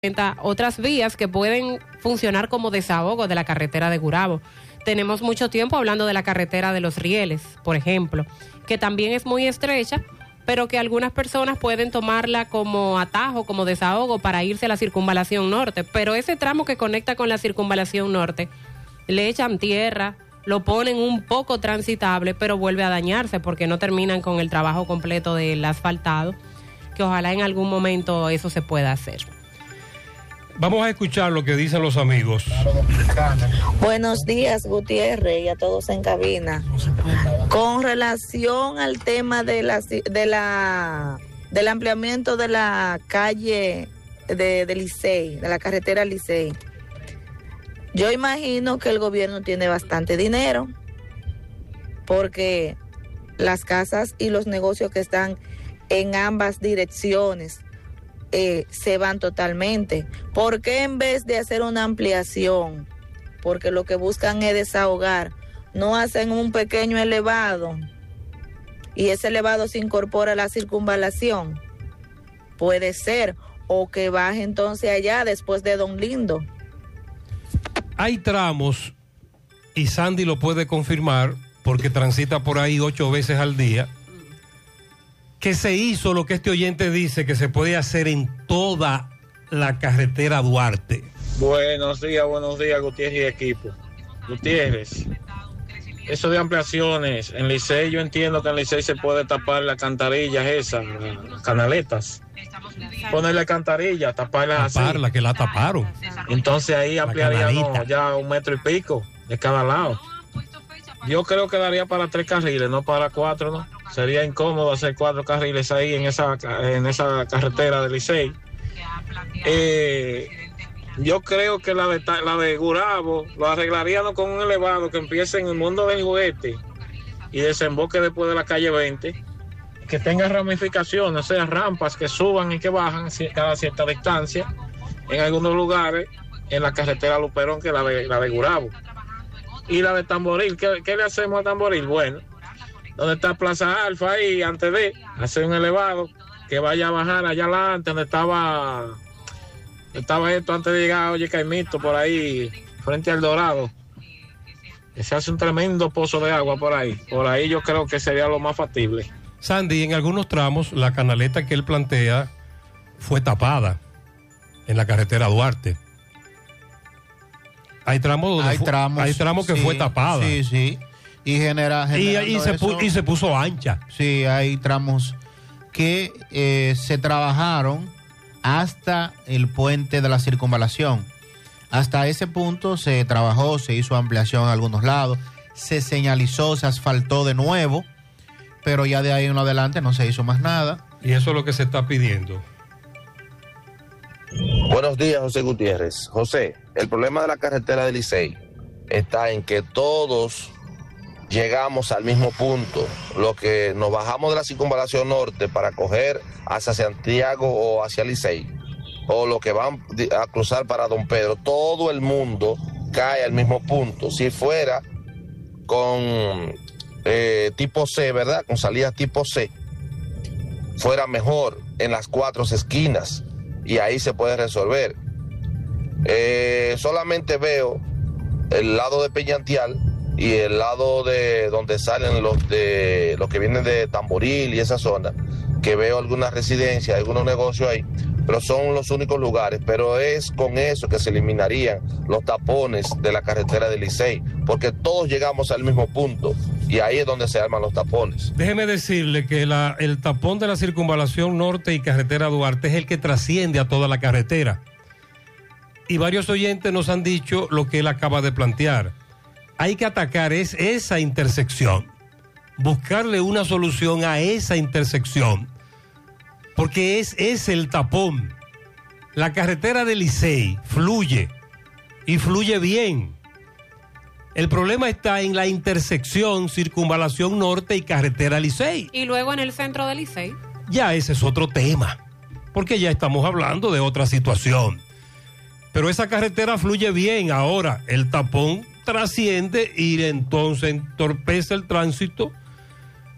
otras vías que pueden funcionar como desahogo de la carretera de Gurabo. Tenemos mucho tiempo hablando de la carretera de Los Rieles, por ejemplo, que también es muy estrecha, pero que algunas personas pueden tomarla como atajo, como desahogo para irse a la circunvalación norte. Pero ese tramo que conecta con la circunvalación norte, le echan tierra, lo ponen un poco transitable, pero vuelve a dañarse porque no terminan con el trabajo completo del asfaltado, que ojalá en algún momento eso se pueda hacer. Vamos a escuchar lo que dicen los amigos. Buenos días, Gutiérrez, y a todos en cabina. Con relación al tema del ampliamiento de la calle de Licey, de la carretera Licey, yo imagino que el gobierno tiene bastante dinero, porque las casas y los negocios que están en ambas direcciones se van totalmente. ¿Por qué en vez de hacer una ampliación, porque lo que buscan es desahogar, no hacen un pequeño elevado y ese elevado se incorpora a la circunvalación? Puede ser, o que baje entonces allá después de Don Lindo. Hay tramos, y Sandy lo puede confirmar porque transita por ahí 8 veces al día, que se hizo lo que este oyente dice que se puede hacer en toda la carretera Duarte. Buenos días, Gutiérrez y equipo. Gutiérrez, eso de ampliaciones, en Licey yo entiendo que en Licey se puede tapar las cantarillas esas, las canaletas. Ponerle alcantarilla, taparlas taparla, así. Que la taparon. Entonces ahí ampliaríamos ya 1 metro y pico de cada lado. Yo creo que daría para 3 carriles, no para 4, ¿no? Sería incómodo hacer 4 carriles ahí en esa carretera de Licey. Yo creo que la de Gurabo lo arreglaríamos con un elevado que empiece en el mundo del juguete y desemboque después de la calle 20, que tenga ramificaciones, o sea, rampas que suban y que bajan cada cierta distancia en algunos lugares en la carretera Luperón, que es la de Gurabo. Y la de Tamboril, ¿qué le hacemos a Tamboril? Bueno, donde está Plaza Alfa, ahí antes de hacer un elevado que vaya a bajar allá adelante donde estaba esto antes de llegar a Oye Caimito, por ahí frente al Dorado, que se hace un tremendo pozo de agua por ahí yo creo que sería lo más factible. Sandy, en algunos tramos la canaleta que él plantea fue tapada en la carretera Duarte. Hay tramos que sí, fue tapada. Sí. Y se puso ancha. Sí, hay tramos que se trabajaron hasta el puente de la circunvalación. Hasta ese punto se trabajó, se hizo ampliación en algunos lados, se señalizó, se asfaltó de nuevo, pero ya de ahí en adelante no se hizo más nada. Y eso es lo que se está pidiendo. Buenos días, José Gutiérrez. José, el problema de la carretera de Licey está en que todos llegamos al mismo punto. Lo que nos bajamos de la circunvalación norte para coger hacia Santiago o hacia Licey, o los que van a cruzar para Don Pedro, todo el mundo cae al mismo punto. Si fuera con tipo C, ¿verdad? Con salidas tipo C, fuera mejor en las 4 esquinas y ahí se puede resolver. Solamente veo el lado de Peñantial y el lado de donde salen los que vienen de Tamboril y esa zona, que veo algunas residencias, algunos negocios ahí, pero son los únicos lugares. Pero es con eso que se eliminarían los tapones de la carretera de Licey, porque todos llegamos al mismo punto y ahí es donde se arman los tapones. Déjeme decirle que el tapón de la circunvalación norte y carretera Duarte es el que trasciende a toda la carretera. Y varios oyentes nos han dicho lo que él acaba de plantear. Hay que atacar esa intersección, buscarle una solución a esa intersección, porque es el tapón. La carretera de Licey fluye y fluye bien. El problema está en la intersección circunvalación norte y carretera Licey. Y luego en el centro de Licey. Ya ese es otro tema, porque ya estamos hablando de otra situación. Pero esa carretera fluye bien. Ahora el tapón trasciende y entonces entorpece el tránsito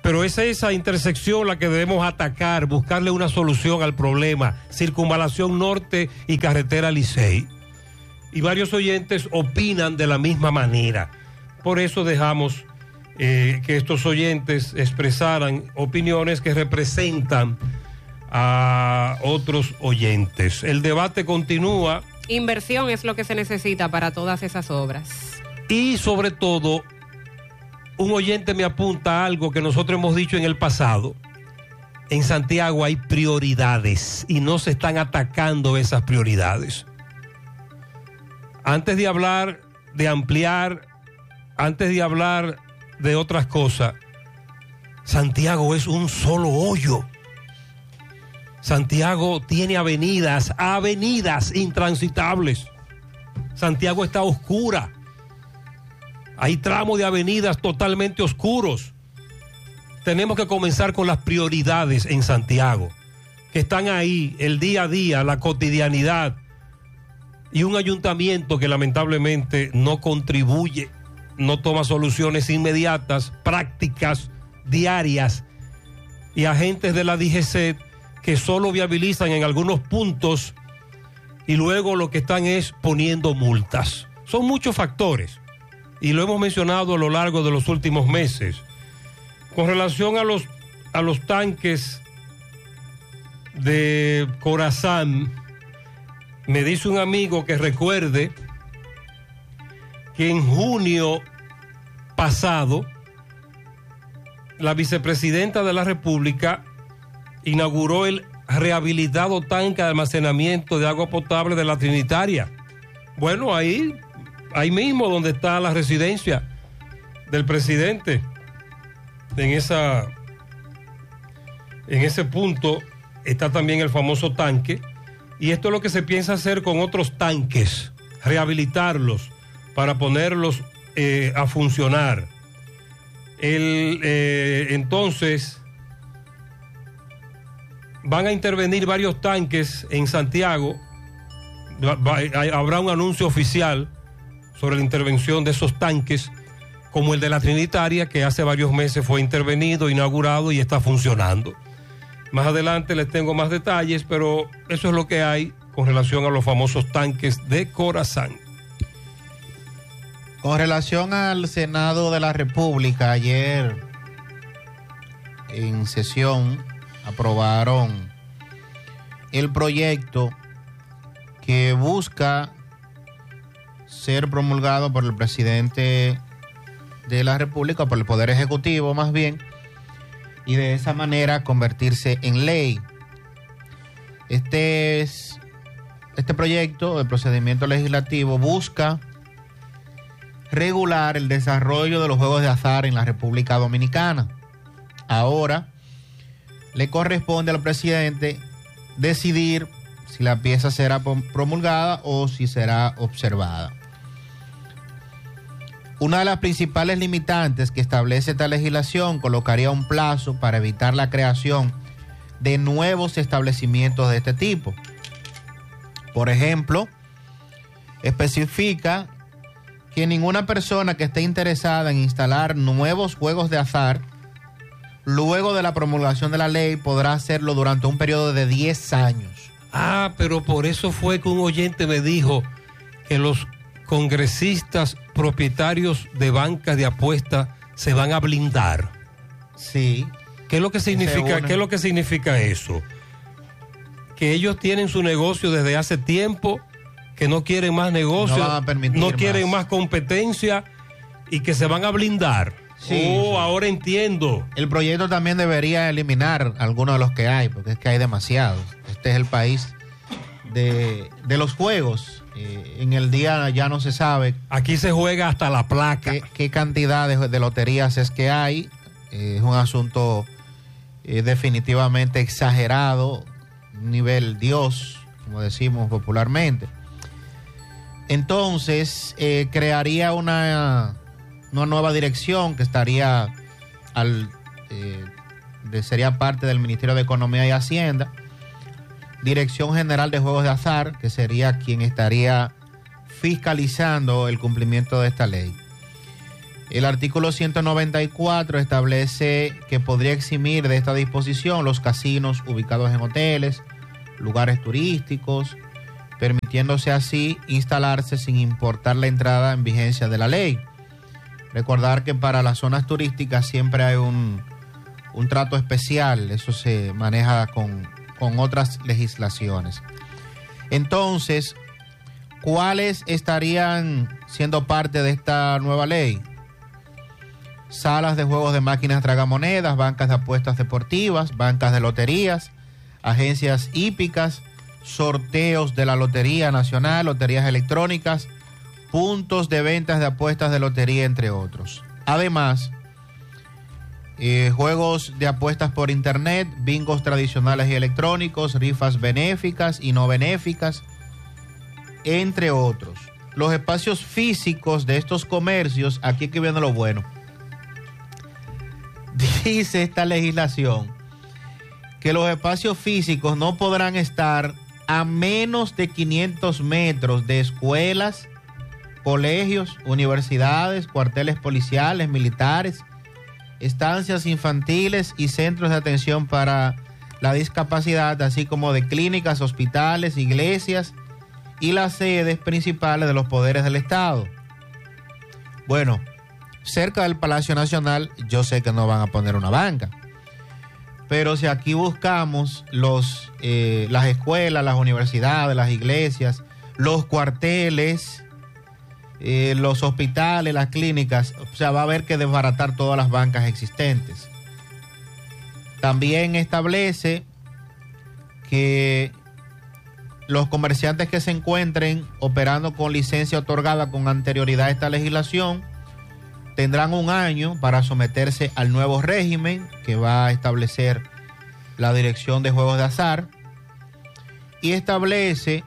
Pero es esa intersección la que debemos atacar, buscarle una solución al problema. Circunvalación Norte y carretera Licey. Y varios oyentes opinan de la misma manera. Por eso dejamos que estos oyentes expresaran opiniones que representan a otros oyentes. El debate continúa. Inversión es lo que se necesita para todas esas obras. Y sobre todo, un oyente me apunta a algo que nosotros hemos dicho en el pasado. En Santiago hay prioridades y no se están atacando esas prioridades. Antes de hablar de ampliar, antes de hablar de otras cosas, Santiago es un solo hoyo. Santiago tiene avenidas intransitables. Santiago está oscura. Hay tramos de avenidas totalmente oscuros. Tenemos que comenzar con las prioridades en Santiago, que están ahí, el día a día, la cotidianidad, y un ayuntamiento que lamentablemente no contribuye, no toma soluciones inmediatas, prácticas, diarias, y agentes de la DGC que solo viabilizan en algunos puntos y luego lo que están es poniendo multas. Son muchos factores y lo hemos mencionado a lo largo de los últimos meses. Con relación a los tanques de Corazán, me dice un amigo que recuerde que en junio pasado la vicepresidenta de la República inauguró el rehabilitado tanque de almacenamiento de agua potable de la Trinitaria. Bueno, ahí mismo donde está la residencia del presidente, en ese punto está también el famoso tanque, y esto es lo que se piensa hacer con otros tanques, rehabilitarlos para ponerlos a funcionar. Entonces van a intervenir varios tanques en Santiago. Habrá un anuncio oficial sobre la intervención de esos tanques, como el de la Trinitaria, que hace varios meses fue intervenido, inaugurado y está funcionando. Más adelante les tengo más detalles, pero eso es lo que hay con relación a los famosos tanques de Corazán. Con relación al Senado de la República, ayer en sesión aprobaron el proyecto que busca ser promulgado por el presidente de la República, por el Poder Ejecutivo más bien, y de esa manera convertirse en ley. Este proyecto de procedimiento legislativo busca regular el desarrollo de los juegos de azar en la República Dominicana. Ahora le corresponde al presidente decidir si la pieza será promulgada o si será observada. Una de las principales limitantes que establece esta legislación colocaría un plazo para evitar la creación de nuevos establecimientos de este tipo. Por ejemplo, especifica que ninguna persona que esté interesada en instalar nuevos juegos de azar luego de la promulgación de la ley podrá hacerlo durante un periodo de 10 años. Ah, pero por eso fue que un oyente me dijo que los congresistas propietarios de bancas de apuestas se van a blindar. Sí. ¿Qué es lo que significa eso? Que ellos tienen su negocio desde hace tiempo, que no quieren más negocio, no quieren más competencia y que se van a blindar. Sí. Ahora entiendo. El proyecto también debería eliminar algunos de los que hay, porque es que hay demasiados. Este es el país de los juegos. En el día ya no se sabe. Aquí se juega hasta la placa. ¿Qué cantidad de loterías es que hay? Es un asunto definitivamente exagerado, nivel Dios, como decimos popularmente. Entonces, crearía una nueva dirección que estaría sería parte del Ministerio de Economía y Hacienda. Dirección General de Juegos de Azar, que sería quien estaría fiscalizando el cumplimiento de esta ley. El artículo 194 establece que podría eximir de esta disposición los casinos ubicados en hoteles, lugares turísticos, permitiéndose así instalarse sin importar la entrada en vigencia de la ley. Recordar que para las zonas turísticas siempre hay un trato especial, eso se maneja con otras legislaciones. Entonces, ¿cuáles estarían siendo parte de esta nueva ley? Salas de juegos de máquinas tragamonedas, bancas de apuestas deportivas, bancas de loterías, agencias hípicas, sorteos de la Lotería Nacional, loterías electrónicas, puntos de ventas de apuestas de lotería, entre otros. Además, juegos de apuestas por internet, bingos tradicionales y electrónicos, rifas benéficas y no benéficas, entre otros. Los espacios físicos de estos comercios, aquí que viene lo bueno. Dice esta legislación que los espacios físicos no podrán estar a menos de 500 metros de escuelas, colegios, universidades, cuarteles policiales, militares, estancias infantiles y centros de atención para la discapacidad, así como de clínicas, hospitales, iglesias y las sedes principales de los poderes del Estado. Bueno, cerca del Palacio Nacional yo sé que no van a poner una banca, pero si aquí buscamos las escuelas, las universidades, las iglesias, los cuarteles, los hospitales, las clínicas, o sea, va a haber que desbaratar todas las bancas existentes. También establece que los comerciantes que se encuentren operando con licencia otorgada con anterioridad a esta legislación tendrán un año para someterse al nuevo régimen que va a establecer la Dirección de Juegos de Azar, y establece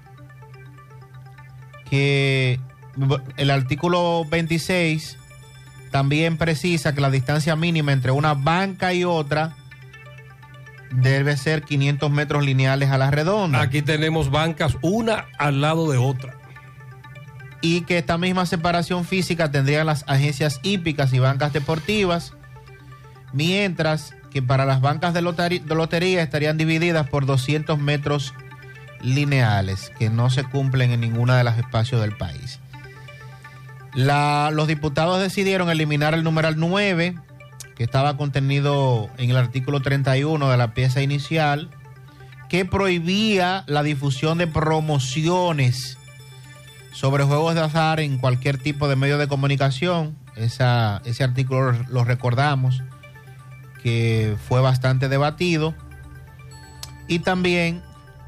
que el artículo 26 también precisa que la distancia mínima entre una banca y otra debe ser 500 metros lineales a la redonda. Aquí tenemos bancas una al lado de otra. Y que esta misma separación física tendrían las agencias hípicas y bancas deportivas, mientras que para las bancas de lotería estarían divididas por 200 metros lineales, que no se cumplen en ninguna de los espacios del país. Los diputados decidieron eliminar el numeral 9, que estaba contenido en el artículo 31 de la pieza inicial, que prohibía la difusión de promociones sobre juegos de azar en cualquier tipo de medio de comunicación. Ese artículo lo recordamos, que fue bastante debatido. Y también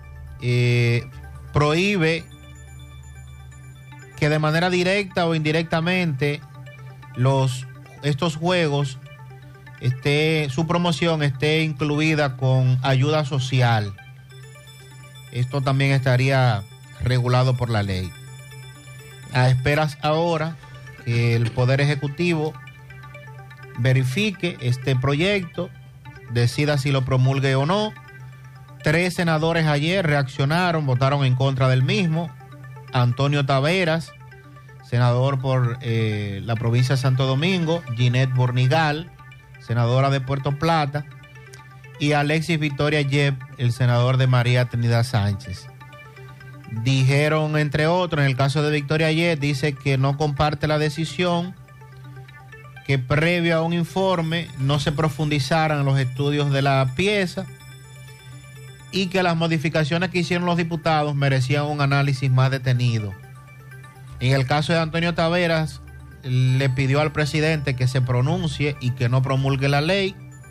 prohíbe que de manera directa o indirectamente estos juegos su promoción esté incluida con ayuda social. Esto también estaría regulado por la ley. A esperas ahora que el Poder Ejecutivo verifique este proyecto, decida si lo promulgue o no. 3 senadores ayer reaccionaron, votaron en contra del mismo. Antonio Taveras, senador por la provincia de Santo Domingo, Ginette Bornigal, senadora de Puerto Plata, y Alexis Victoria Yep, el senador de María Trinidad Sánchez. Dijeron, entre otros, en el caso de Victoria Yep, dice que no comparte la decisión, que previo a un informe no se profundizaran los estudios de la pieza y que las modificaciones que hicieron los diputados merecían un análisis más detenido. En el caso de Antonio Taveras, le pidió al presidente que se pronuncie y que no promulgue la ley,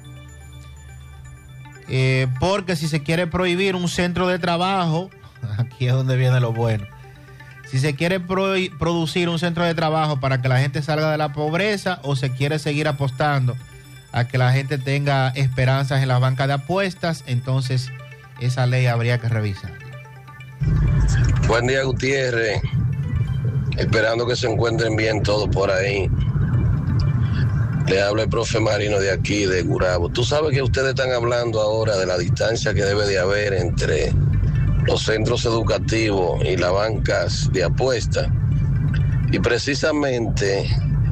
porque si se quiere prohibir un centro de trabajo, aquí es donde viene lo bueno, si se quiere producir un centro de trabajo para que la gente salga de la pobreza, o se quiere seguir apostando a que la gente tenga esperanzas en las bancas de apuestas, entonces esa ley habría que revisar. Buen día, Gutiérrez. Esperando que se encuentren bien todos por ahí. Le habla el profe Marino de aquí, de Gurabo. Tú sabes que ustedes están hablando ahora de la distancia que debe de haber entre los centros educativos y las bancas de apuestas. Y precisamente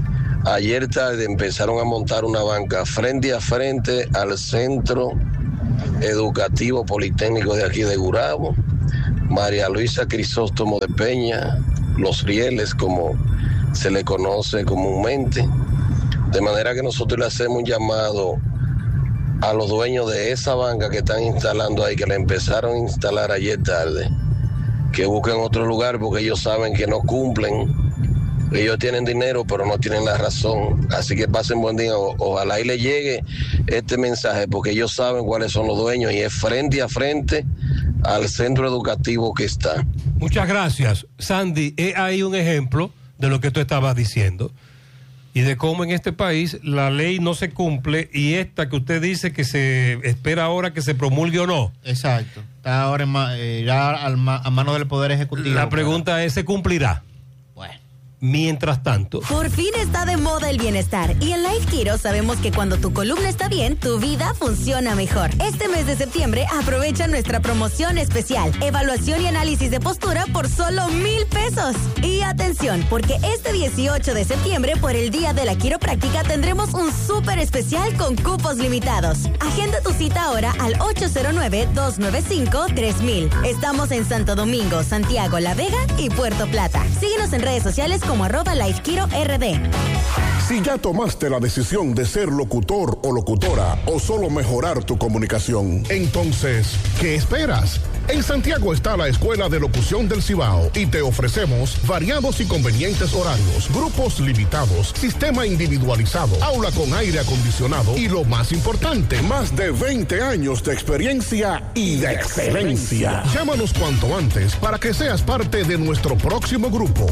Ayer tarde empezaron a montar una banca frente a frente al Centro Educativo Politécnico de aquí de Gurabo, María Luisa Crisóstomo de Peña, Los Rieles, como se le conoce comúnmente. De manera que nosotros le hacemos un llamado a los dueños de esa banca que están instalando ahí, que la empezaron a instalar ayer tarde, que busquen otro lugar porque ellos saben que no cumplen. Ellos tienen dinero, pero no tienen la razón. Así que pasen buen día. Ojalá y le llegue este mensaje, porque ellos saben cuáles son los dueños y es frente a frente al centro educativo que está. Muchas gracias, Sandy. Hay un ejemplo de lo que tú estabas diciendo y de cómo en este país la ley no se cumple, y esta que usted dice que se espera ahora que se promulgue o no. Exacto. Está ahora ya a mano del Poder Ejecutivo. La pregunta es, ¿se cumplirá? Bueno. Mientras tanto, por fin está de moda el bienestar, y en Life Kiro sabemos que cuando tu columna está bien, tu vida funciona mejor. Este mes de septiembre aprovecha nuestra promoción especial, evaluación y análisis de postura por solo 1,000 pesos. Y atención, porque este 18 de septiembre, por el Día de la Quiropráctica, tendremos un súper especial con cupos limitados. Agenda tu cita ahora al 809-295-3000. Estamos en Santo Domingo, Santiago, La Vega y Puerto Plata. Síguenos en redes sociales como @LifeKiroRD. Si ya tomaste la decisión de ser locutor o locutora o solo mejorar tu comunicación, entonces, ¿qué esperas? En Santiago está la Escuela de Locución del Cibao y te ofrecemos variados y convenientes horarios, grupos limitados, sistema individualizado, aula con aire acondicionado y lo más importante, más de 20 años de experiencia y de excelencia. Llámanos cuanto antes para que seas parte de nuestro próximo grupo.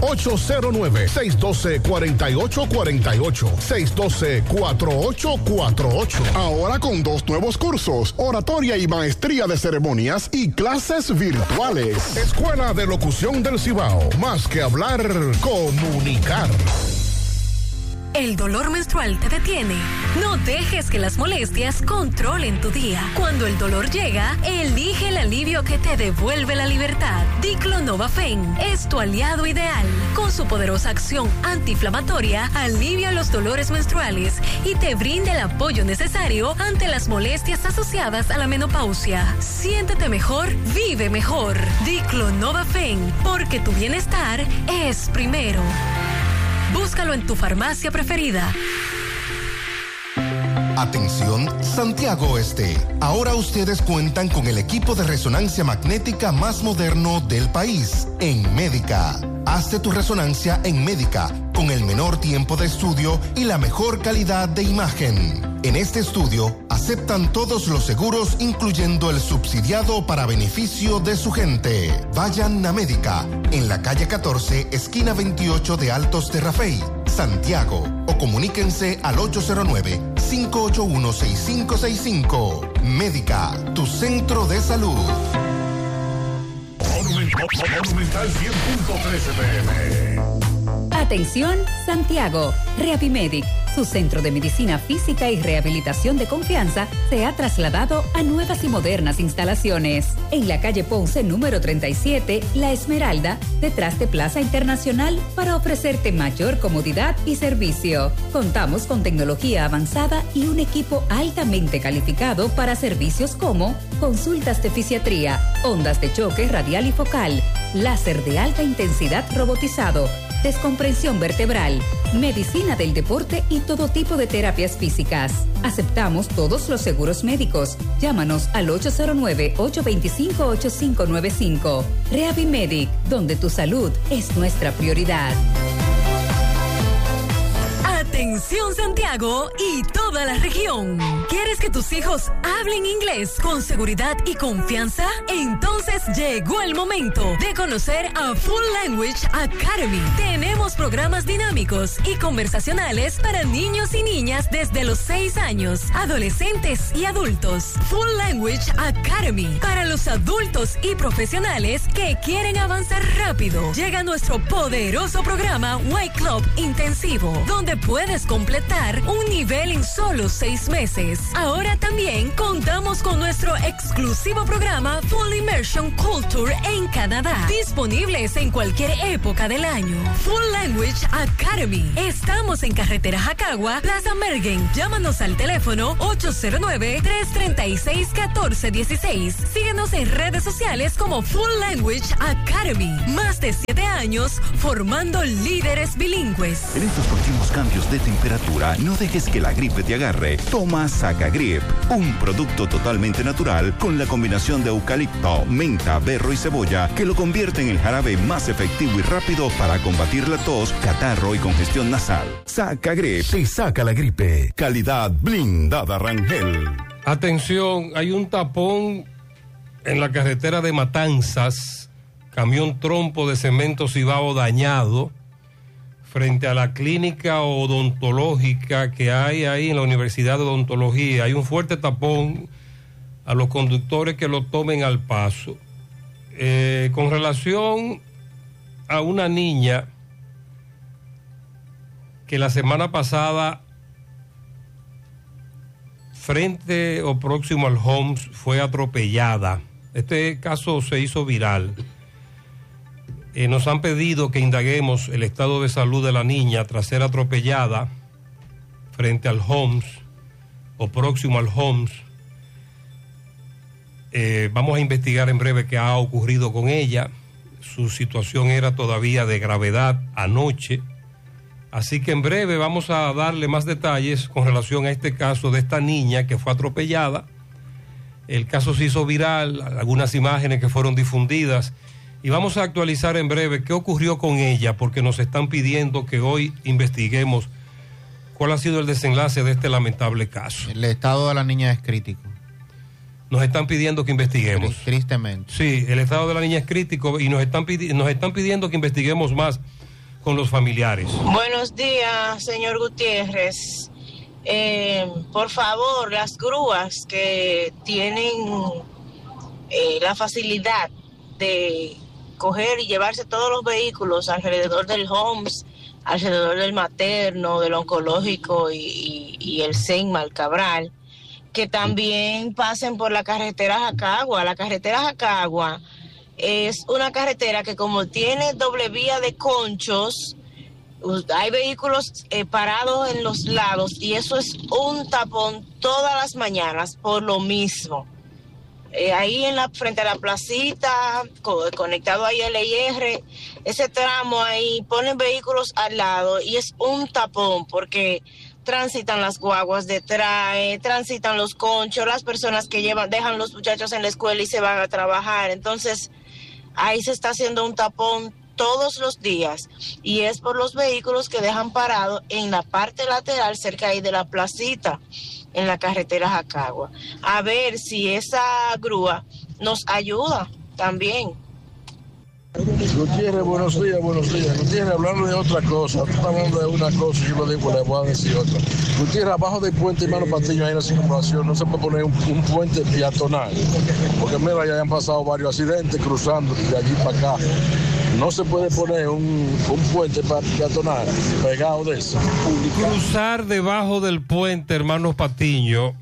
809-612-4848, 612-4848. Ahora con 2 nuevos cursos, oratoria y maestría de ceremonias y clases virtuales. Escuela de Locución del Cibao. Más que hablar, comunicar. ¿El dolor menstrual te detiene? No dejes que las molestias controlen tu día. Cuando el dolor llega, elige el alivio que te devuelve la libertad. Diclonova-Fen es tu aliado ideal. Con su poderosa acción antiinflamatoria, alivia los dolores menstruales y te brinda el apoyo necesario ante las molestias asociadas a la menopausia. Siéntete mejor, vive mejor. Diclonova-Fen, porque tu bienestar es primero. Búscalo en tu farmacia preferida. Atención, Santiago Este. Ahora ustedes cuentan con el equipo de resonancia magnética más moderno del país, en Médica. Hazte tu resonancia en Médica, con el menor tiempo de estudio y la mejor calidad de imagen. En este estudio, aceptan todos los seguros, incluyendo el subsidiado para beneficio de su gente. Vayan a Médica, en la calle 14, esquina 28 de Altos de Rafey, Santiago, o comuníquense al 809-581-6565. Médica, tu centro de salud. Monumental 100.13 PM. Atención, Santiago. Reapimedic, su centro de medicina física y rehabilitación de confianza, se ha trasladado a nuevas y modernas instalaciones. En la calle Ponce, número 37, La Esmeralda, detrás de Plaza Internacional, para ofrecerte mayor comodidad y servicio. Contamos con tecnología avanzada y un equipo altamente calificado para servicios como consultas de fisiatría, ondas de choque radial y focal, láser de alta intensidad robotizado, descomprensión vertebral, medicina del deporte y todo tipo de terapias físicas. Aceptamos todos los seguros médicos. Llámanos al 809-825-8595. Reavimedic, donde tu salud es nuestra prioridad. Atención, Santiago y toda la región. ¿Quieres que tus hijos hablen inglés con seguridad y confianza? Entonces llegó el momento de conocer a Full Language Academy. Tenemos programas dinámicos y conversacionales para niños y niñas desde los 6 años, adolescentes y adultos. Full Language Academy para los adultos y profesionales que quieren avanzar rápido. Llega nuestro poderoso programa White Club Intensivo, donde puedes puedes completar un nivel en solo 6 meses. Ahora también contamos con nuestro exclusivo programa Full Immersion Culture en Canadá. Disponibles en cualquier época del año. Full Language Academy. Estamos en carretera Jacagua, Plaza Mergen. Llámanos al teléfono 809-336-1416. Síguenos en redes sociales como Full Language Academy. Más de 7 años formando líderes bilingües. En estos próximos cambios de temperatura, no dejes que la gripe te agarre. Toma Sacagrip, un producto totalmente natural con la combinación de eucalipto, menta, berro y cebolla que lo convierte en el jarabe más efectivo y rápido para combatir la tos, catarro y congestión nasal. Sacagrip te saca la gripe. Calidad blindada Rangel. Atención, hay un tapón en la carretera de Matanzas, camión trompo de cemento Cibao dañado, frente a la clínica odontológica que hay ahí en la Universidad de Odontología. Hay un fuerte tapón, a los conductores que lo tomen al paso. Con relación a una niña que la semana pasada, frente o próximo al Homs, fue atropellada. Este caso se hizo viral. Nos han pedido que indaguemos el estado de salud de la niña tras ser atropellada frente al Homs o próximo al Homs. Vamos a investigar en breve qué ha ocurrido con ella. Su situación era todavía de gravedad anoche. Así que en breve vamos a darle más detalles con relación a este caso de esta niña que fue atropellada. El caso se hizo viral, algunas imágenes que fueron difundidas, y vamos a actualizar en breve qué ocurrió con ella, porque nos están pidiendo que hoy investiguemos cuál ha sido el desenlace de este lamentable caso. El estado de la niña es crítico. Nos están pidiendo que investiguemos. Tristemente. Sí, el estado de la niña es crítico y nos están pidiendo que investiguemos más con los familiares. Buenos días, señor Gutiérrez. Por favor, las grúas que tienen la facilidad de coger y llevarse todos los vehículos alrededor del Homs, alrededor del materno, del oncológico y el Seinmal Cabral, que también pasen por la carretera Jacagua. La carretera Jacagua es una carretera que, como tiene doble vía de conchos, hay vehículos parados en los lados y eso es un tapón todas las mañanas por lo mismo. Ahí frente a la placita, conectado ahí al LIR, ese tramo ahí, ponen vehículos al lado y es un tapón porque transitan las guaguas de trae, transitan los conchos, las personas que dejan los muchachos en la escuela y se van a trabajar. Entonces, ahí se está haciendo un tapón todos los días y es por los vehículos que dejan parado en la parte lateral cerca ahí de la placita en la carretera Jacagua. A ver si esa grúa nos ayuda también. Gutiérrez, buenos días. Gutiérrez, hablando de otra cosa, tú estás hablando de una cosa y yo lo digo, le voy a decir otra. Gutiérrez, abajo del puente Hermano Patiño, ahí en la circunvalación, no se puede poner un puente peatonal, porque mira, ya han pasado varios accidentes cruzando de allí para acá. No se puede poner un puente peatonal pegado de eso. Cruzar debajo del puente Hermanos Patiño,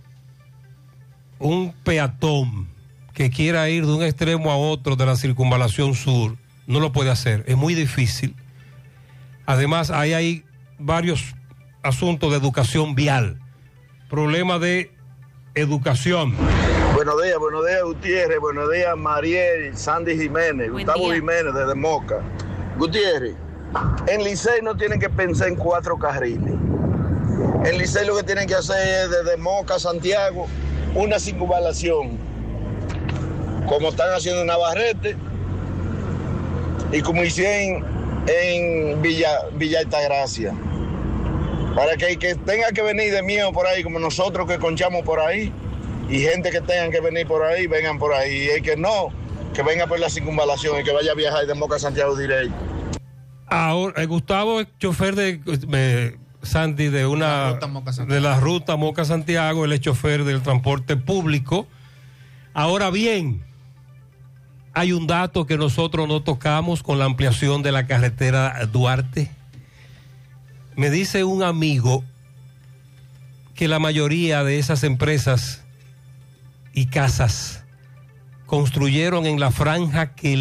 un peatón que quiera ir de un extremo a otro de la circunvalación sur, no lo puede hacer, es muy difícil. Además, ahí hay varios asuntos de educación vial, problema de educación. Buenos días, Gutiérrez, buenos días, Mariel, Sandy Jiménez, Gustavo Jiménez desde Moca. Gutiérrez, en Licey no tienen que pensar en 4 carriles. En Licey lo que tienen que hacer es desde Moca a Santiago, una circunvalación, como están haciendo en Navarrete y como hicieron en Villa Altagracia, para que el que tenga que venir de miedo por ahí, como nosotros que conchamos por ahí, y gente que tengan que venir por ahí, vengan por ahí, y el que no, que venga por la circunvalación y que vaya a viajar de Moca a Santiago directo. Ahora, Gustavo es chofer de Sandy de la ruta Moca Santiago, él es chofer del transporte público. Ahora bien, hay un dato que nosotros no tocamos con la ampliación de la carretera Duarte. Me dice un amigo que la mayoría de esas empresas y casas construyeron en la franja que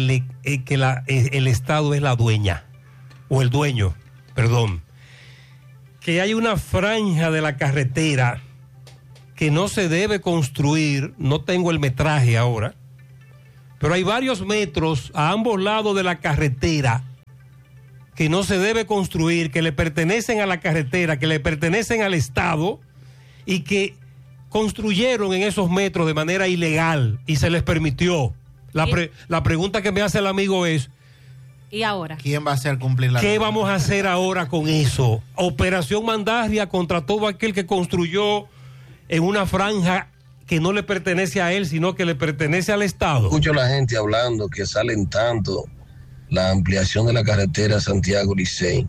el Estado es la dueña, o el dueño, perdón. Que hay una franja de la carretera que no se debe construir, no tengo el metraje ahora, pero hay varios metros a ambos lados de la carretera que no se debe construir, que le pertenecen a la carretera, que le pertenecen al Estado y que construyeron en esos metros de manera ilegal y se les permitió. La pregunta que me hace el amigo es, ¿y ahora? ¿Quién va a hacer cumplir la ley? ¿Qué vamos a hacer ahora con eso? Operación Mandarria contra todo aquel que construyó en una franja que no le pertenece a él, sino que le pertenece al Estado. Escucho a la gente hablando que salen tanto la ampliación de la carretera Santiago-Licey,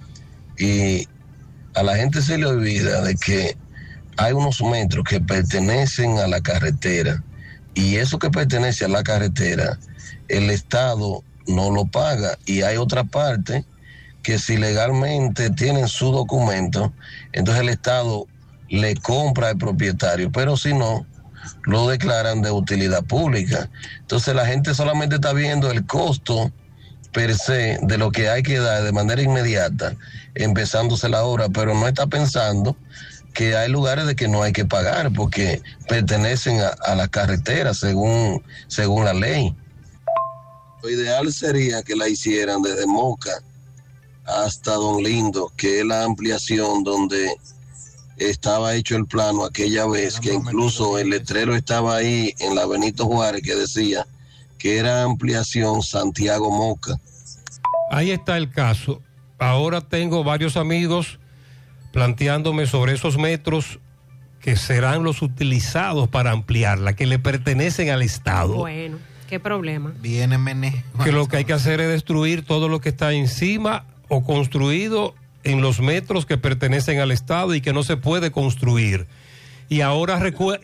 y a la gente se le olvida de que hay unos metros que pertenecen a la carretera, y eso que pertenece a la carretera, el Estado no lo paga, y hay otra parte que si legalmente tienen su documento, entonces el Estado le compra al propietario, pero si no, lo declaran de utilidad pública. Entonces la gente solamente está viendo el costo per se de lo que hay que dar de manera inmediata, empezándose la obra, pero no está pensando que hay lugares de que no hay que pagar porque pertenecen a la carretera según la ley. Lo ideal sería que la hicieran desde Moca hasta Don Lindo, que es la ampliación donde estaba hecho el plano aquella vez, que incluso el letrero estaba ahí en la Benito Juárez que decía que era ampliación Santiago Moca. Ahí está el caso. Ahora tengo varios amigos planteándome sobre esos metros que serán los utilizados para ampliarla, que le pertenecen al Estado. Bueno, qué problema. Viene Mené. Que lo que hay que hacer es destruir todo lo que está encima o construido en los metros que pertenecen al Estado y que no se puede construir. Y ahora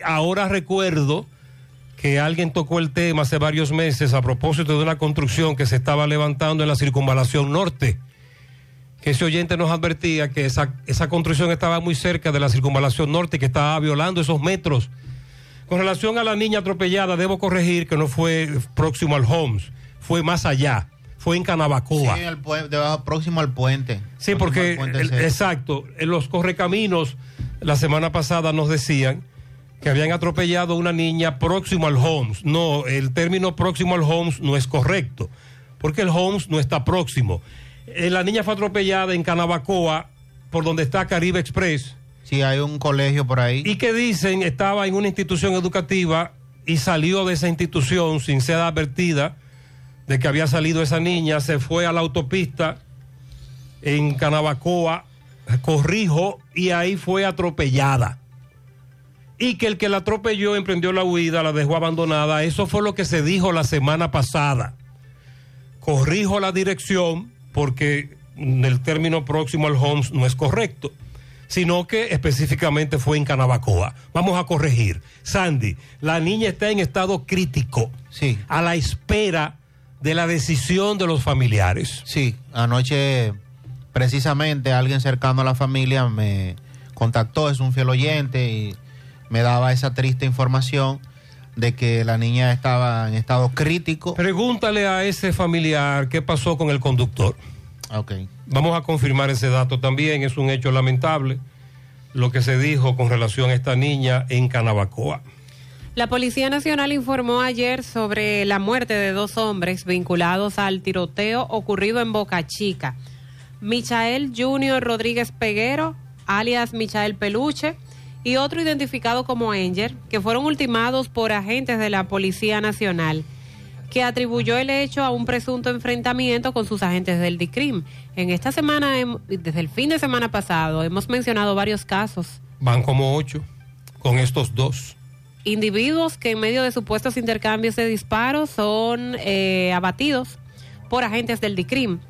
recuerdo que alguien tocó el tema hace varios meses a propósito de una construcción que se estaba levantando en la Circunvalación Norte, que ese oyente nos advertía que esa construcción estaba muy cerca de la Circunvalación Norte y que estaba violando esos metros. Con relación a la niña atropellada, debo corregir que no fue próximo al Homs, fue más allá, fue en Canabacoa. Sí, próximo al puente. Sí, porque, exacto, en los correcaminos la semana pasada nos decían que habían atropellado a una niña próximo al Homs. No, el término próximo al Homs no es correcto, porque el Homs no está próximo. La niña fue atropellada en Canabacoa, por donde está Caribe Express. Sí, hay un colegio por ahí. Y que dicen estaba en una institución educativa y salió de esa institución sin ser advertida de que había salido esa niña, se fue a la autopista en Canabacoa, Corrijo, y ahí fue atropellada. Y que el que la atropelló emprendió la huida, la dejó abandonada. Eso fue lo que se dijo la semana pasada. Corrijo la dirección porque el término próximo al Homs no es correcto, sino que específicamente fue en Canabacoa. Vamos a corregir. Sandy, la niña está en estado crítico, sí, a la espera de la decisión de los familiares. Sí, anoche precisamente alguien cercano a la familia me contactó, es un fiel oyente, y me daba esa triste información de que la niña estaba en estado crítico. Pregúntale a ese familiar qué pasó con el conductor. Okay. Vamos a confirmar ese dato también. Es un hecho lamentable lo que se dijo con relación a esta niña en Canabacoa. La Policía Nacional informó ayer sobre la muerte de 2 hombres vinculados al tiroteo ocurrido en Boca Chica. Michael Junior Rodríguez Peguero, alias Michael Peluche, y otro identificado como Angel, que fueron ultimados por agentes de la Policía Nacional, que atribuyó el hecho a un presunto enfrentamiento con sus agentes del DICRIM. En esta semana, desde el fin de semana pasado, hemos mencionado varios casos. Van como 8 con estos 2. Individuos que en medio de supuestos intercambios de disparos son abatidos por agentes del DICRIM.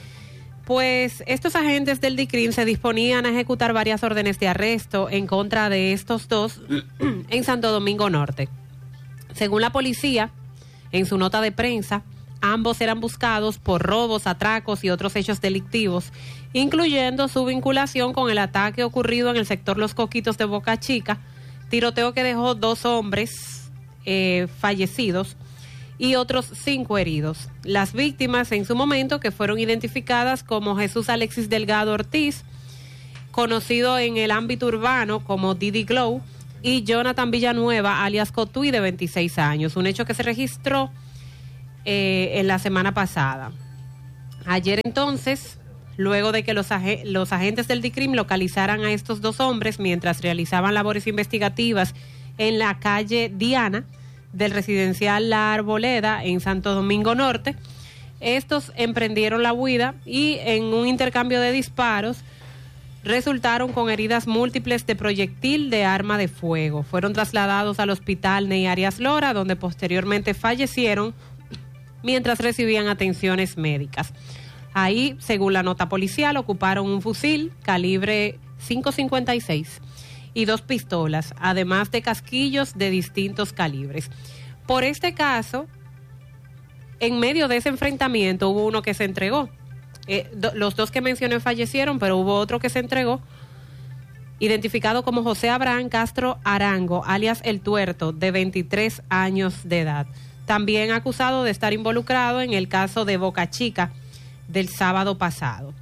Pues estos agentes del DICRIM se disponían a ejecutar varias órdenes de arresto en contra de estos 2 en Santo Domingo Norte. Según la policía, en su nota de prensa, Ambos eran buscados por robos, atracos y otros hechos delictivos, incluyendo su vinculación con el ataque ocurrido en el sector Los Coquitos de Boca Chica, tiroteo que dejó 2 hombres fallecidos y otros 5 heridos. Las víctimas en su momento, que fueron identificadas como Jesús Alexis Delgado Ortiz, conocido en el ámbito urbano como Didi Glow, y Jonathan Villanueva, alias Cotuí, de 26 años. Un hecho que se registró en la semana pasada. Ayer entonces, luego de que los agentes del DICRIM localizaran a estos 2 hombres mientras realizaban labores investigativas en la calle Diana del residencial La Arboleda en Santo Domingo Norte, estos emprendieron la huida y en un intercambio de disparos resultaron con heridas múltiples de proyectil de arma de fuego. Fueron trasladados al hospital Ney Arias Lora, donde posteriormente fallecieron mientras recibían atenciones médicas. Ahí, según la nota policial, ocuparon un fusil calibre .556 y 2 pistolas, además de casquillos de distintos calibres. Por este caso, en medio de ese enfrentamiento hubo uno que se entregó. Los 2 que mencioné fallecieron, pero hubo otro que se entregó, identificado como José Abraham Castro Arango, alias El Tuerto, de 23 años de edad. También acusado de estar involucrado en el caso de Boca Chica del sábado pasado.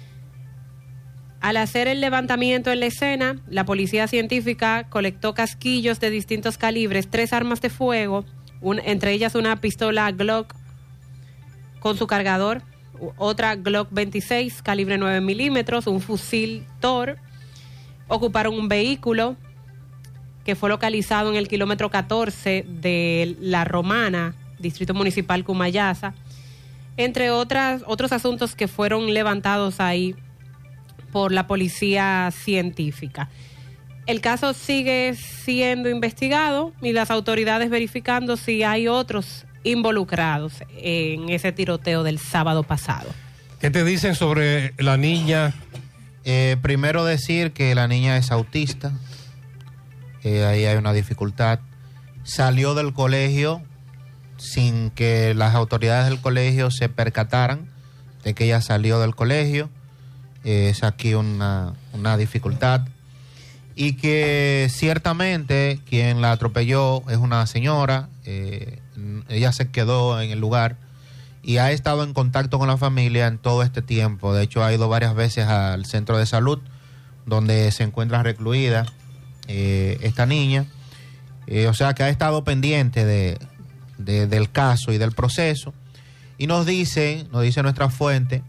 Al hacer el levantamiento en la escena, la policía científica colectó casquillos de distintos calibres, 3 armas de fuego, entre ellas una pistola Glock con su cargador, otra Glock 26 calibre 9 milímetros, un fusil Thor. Ocuparon un vehículo que fue localizado en el kilómetro 14 de La Romana, Distrito Municipal Cumayasa, entre otros asuntos que fueron levantados ahí por la policía científica. El caso sigue siendo investigado y las autoridades verificando si hay otros involucrados en ese tiroteo del sábado pasado. ¿Qué te dicen sobre la niña? Primero decir que la niña es autista, ahí hay una dificultad. Salió del colegio sin que las autoridades del colegio se percataran de que ella salió del colegio. Es aquí una dificultad. Y que ciertamente quien la atropelló es una señora, ella se quedó en el lugar y ha estado en contacto con la familia en todo este tiempo. De hecho, ha ido varias veces al centro de salud donde se encuentra recluida esta niña. O sea que ha estado pendiente del caso y del proceso. Y nos dice nuestra fuente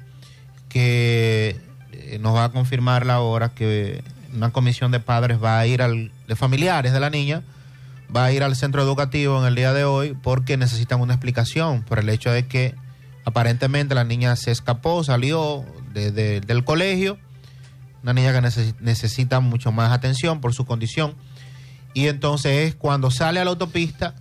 que nos va a confirmar la hora que una comisión de padres va a ir de familiares de la niña, va a ir al centro educativo en el día de hoy porque necesitan una explicación por el hecho de que aparentemente la niña se escapó, salió del colegio, una niña que necesita mucho más atención por su condición, y entonces es cuando sale a la autopista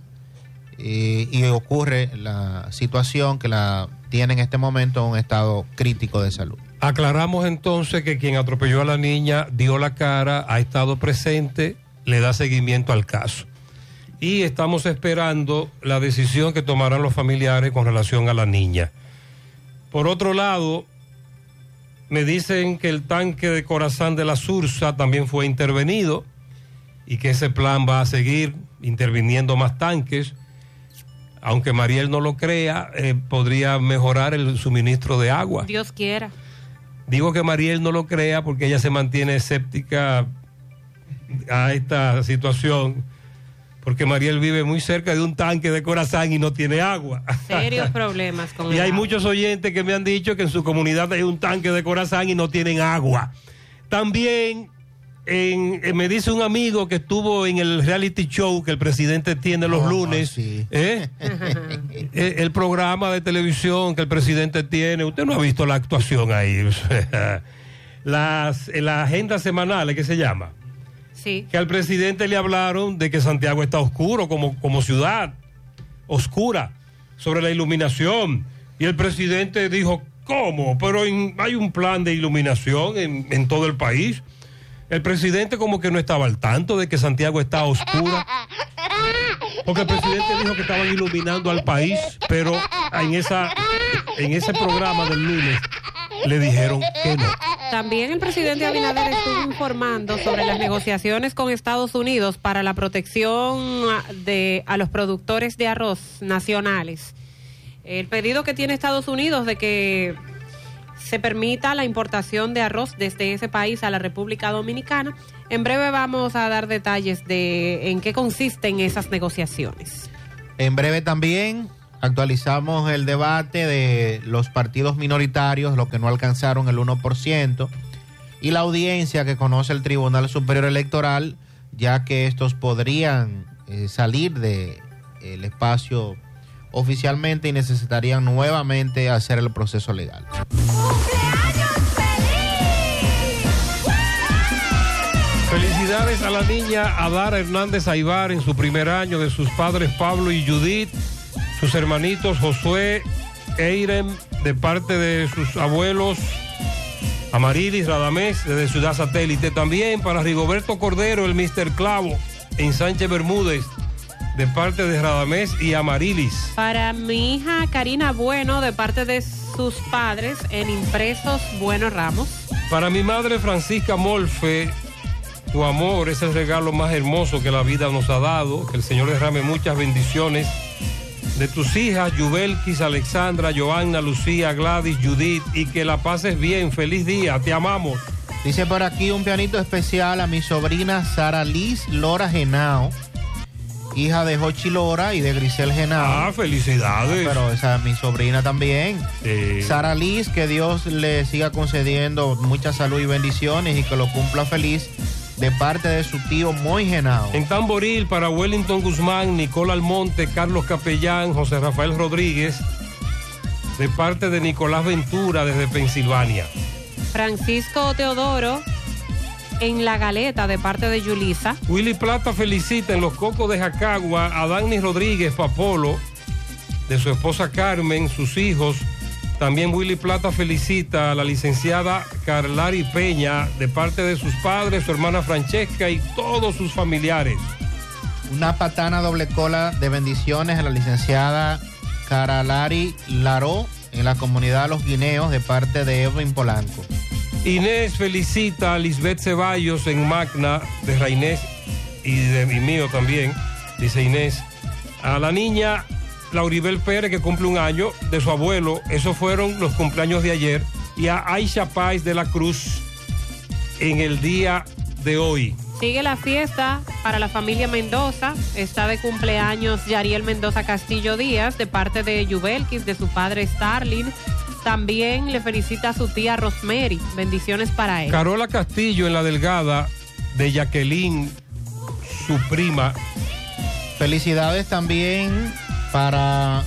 y ocurre la situación que la tiene en este momento en un estado crítico de salud. Aclaramos entonces que quien atropelló a la niña dio la cara, ha estado presente, le da seguimiento al caso. Y estamos esperando la decisión que tomarán los familiares con relación a la niña. Por otro lado, me dicen que el tanque de Corazán de la Sursa también fue intervenido y que ese plan va a seguir interviniendo más tanques. Aunque Mariel no lo crea, podría mejorar el suministro de agua. Dios quiera. Digo que Mariel no lo crea porque ella se mantiene escéptica a esta situación, porque Mariel vive muy cerca de un tanque de Corazán y no tiene agua. Serios problemas con y hay agua. muchos oyentes que me han dicho que en su comunidad hay un tanque de Corazán y no tienen agua. También me dice un amigo que estuvo en el reality show que el presidente tiene los lunes, el programa de televisión que el presidente tiene. Usted no ha visto la actuación ahí. La agenda semanal, ¿qué se llama? Sí. Que al presidente le hablaron de que Santiago está oscuro como ciudad, oscura, sobre la iluminación. Y el presidente dijo, ¿cómo? Pero hay un plan de iluminación en todo el país. El presidente como que no estaba al tanto de que Santiago está oscura. Porque el presidente dijo que estaban iluminando al país, pero en ese programa del lunes le dijeron que no. También el presidente Abinader estuvo informando sobre las negociaciones con Estados Unidos para la protección a los productores de arroz nacionales. El pedido que tiene Estados Unidos de que se permita la importación de arroz desde ese país a la República Dominicana. En breve vamos a dar detalles de en qué consisten esas negociaciones. En breve también actualizamos el debate de los partidos minoritarios, los que no alcanzaron el 1%, y la audiencia que conoce el Tribunal Superior Electoral, ya que estos podrían salir del espacio oficialmente y necesitarían nuevamente hacer el proceso legal. Felicidades a la niña Adara Hernández Aybar en su primer año, de sus padres Pablo y Judith, sus hermanitos Josué, Eirem, de parte de sus abuelos Amarilis Radamés, desde Ciudad Satélite. También para Rigoberto Cordero, el Mr. Clavo, en Sánchez Bermúdez, de parte de Radamés y Amarilis. Para mi hija Karina Bueno, de parte de sus padres, en Impresos Bueno Ramos. Para mi madre Francisca Molfe, tu amor es el regalo más hermoso que la vida nos ha dado. Que el Señor derrame muchas bendiciones de tus hijas, Yubelkis, Alexandra, Joanna, Lucía, Gladys, Judith, y que la pases bien. Feliz día, te amamos. Dice por aquí un pianito especial a mi sobrina Sara Liz Lora Genao, hija de Jochi Lora y de Grisel Genao. Ah, felicidades. Pero esa es mi sobrina también. Sí. Sara Liz, que Dios le siga concediendo mucha salud y bendiciones y que lo cumpla feliz, de parte de su tío Moy Genao. En Tamboril, para Wellington Guzmán, Nicole Almonte, Carlos Capellán, José Rafael Rodríguez, de parte de Nicolás Ventura desde Pensilvania. Francisco Teodoro en La Galeta, de parte de Yulisa. Willy Plata felicita en Los Cocos de Jacagua a Dani Rodríguez Papolo, de su esposa Carmen, sus hijos. También Willy Plata felicita a la licenciada Carlari Peña, de parte de sus padres, su hermana Francesca y todos sus familiares. Una patana doble cola de bendiciones a la licenciada Caralari Laró en la comunidad Los Guineos, de parte de Edwin Polanco. Inés felicita a Lisbeth Ceballos en Magna, de Rainés y mío también, dice Inés. A la niña Lauribel Pérez, que cumple un año, de su abuelo. Esos fueron los cumpleaños de ayer. Y a Aisha Páez de la Cruz en el día de hoy. Sigue la fiesta para la familia Mendoza. Está de cumpleaños Yariel Mendoza Castillo Díaz, de parte de Yubelkis, de su padre Starling. También le felicita a su tía Rosemary. Bendiciones para él. Carola Castillo en La Delgada, de Jacqueline, su prima. Felicidades también para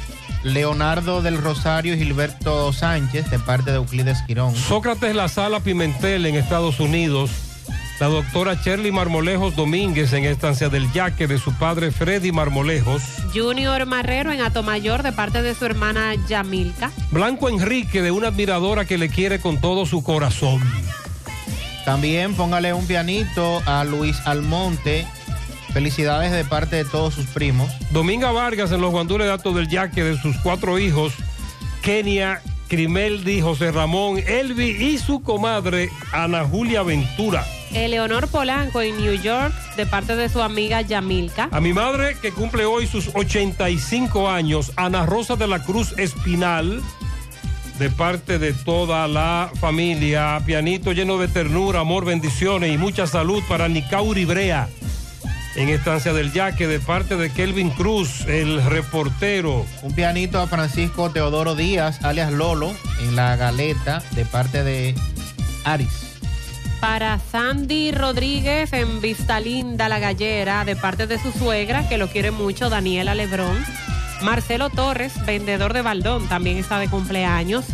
Leonardo del Rosario y Gilberto Sánchez, de parte de Euclides Quirón. Sócrates La Sala Pimentel en Estados Unidos. La doctora Shirley Marmolejos Domínguez en Estancia del Yaque, de su padre Freddy Marmolejos. Junior Marrero en Atomayor, de parte de su hermana Yamilka. Blanco Enrique, de una admiradora que le quiere con todo su corazón. También póngale un pianito a Luis Almonte. Felicidades de parte de todos sus primos. Dominga Vargas en los Guandules de Ato del Yaque, de sus 4 hijos, Kenia, Crimeldi, José Ramón, Elvi y su comadre Ana Julia Ventura. Eleonor Polanco en New York, de parte de su amiga Yamilka. A mi madre, que cumple hoy sus 85 años, Ana Rosa de la Cruz Espinal, de parte de toda la familia. Pianito lleno de ternura, amor, bendiciones y mucha salud para Nicauri Brea en Estancia del Yaque, de parte de Kelvin Cruz, el reportero. Un pianito a Francisco Teodoro Díaz, alias Lolo, en La Galeta, de parte de Aris. Para Sandy Rodríguez en Vista Linda, La Gallera, de parte de su suegra, que lo quiere mucho, Daniela Lebrón. Marcelo Torres, vendedor de Baldón, también está de cumpleaños.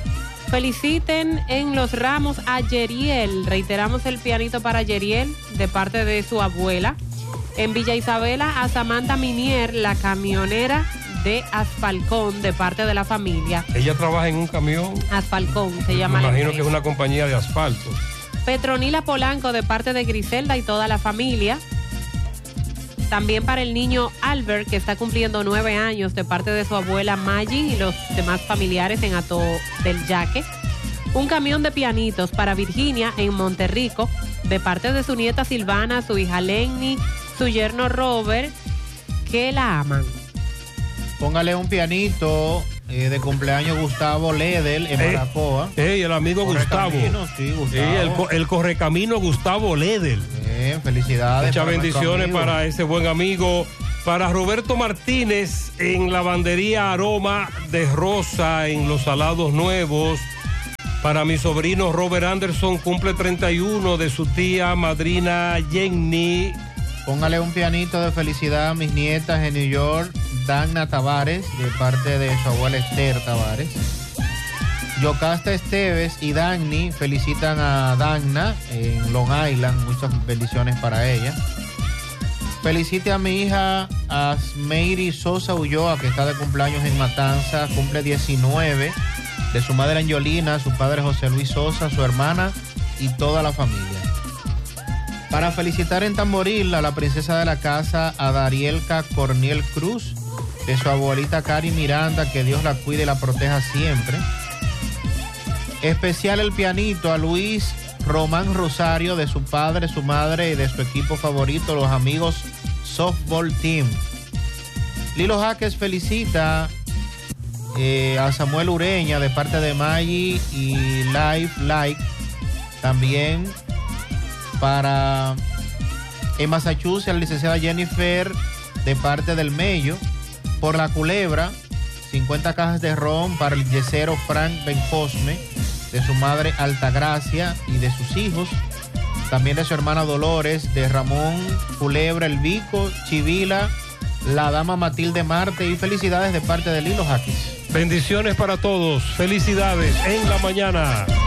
Feliciten en Los Ramos a Yeriel. Reiteramos el pianito para Yeriel, de parte de su abuela. En Villa Isabela a Samantha Minier, la camionera de Asfalcón, de parte de la familia. Ella trabaja en un camión. Asfalcón se llama. Me imagino que es una compañía de asfalto. Petronila Polanco, de parte de Griselda y toda la familia. También para el niño Albert, que está cumpliendo 9 años, de parte de su abuela Maggie y los demás familiares en Ato del Yaque. Un camión de pianitos para Virginia en Monterrico, de parte de su nieta Silvana, su hija Lenny, su yerno Robert, que la aman. Póngale un pianito de cumpleaños Gustavo Ledel en Baracoa. El amigo Gustavo. Sí, Gustavo. El correcamino Gustavo Ledel. Felicidades. Muchas bendiciones para ese buen amigo. Para Roberto Martínez en Lavandería Aroma de Rosa en Los Salados Nuevos. Para mi sobrino Robert Anderson, cumple 31, de su tía madrina Jenny. Póngale un pianito de felicidad a mis nietas en New York, Dagna Tavares, de parte de su abuela Esther Tavares. Yocasta Esteves y Dagny felicitan a Dagna en Long Island, muchas bendiciones para ella. Felicite a mi hija Asmeiri Sosa Ulloa, que está de cumpleaños en Matanza, cumple 19, de su madre Angelina, su padre José Luis Sosa, su hermana y toda la familia. Para felicitar en Tamboril a la princesa de la casa, a Darielka Corniel Cruz, de su abuelita Cari Miranda, que Dios la cuide y la proteja siempre. Especial el pianito a Luis Román Rosario, de su padre, su madre y de su equipo favorito, los amigos Softball Team. Lilo Jaques felicita a Samuel Ureña de parte de Maggie y Life Like. También para en Massachusetts, la licenciada Jennifer de parte del Mello. Por la Culebra, 50 cajas de ron para el yesero Frank Bencosme, de su madre Altagracia y de sus hijos. También de su hermana Dolores, de Ramón Culebra, El Vico, Chivila, la dama Matilde Marte, y felicidades de parte de Lilo Jaquis. Bendiciones para todos, felicidades en la mañana.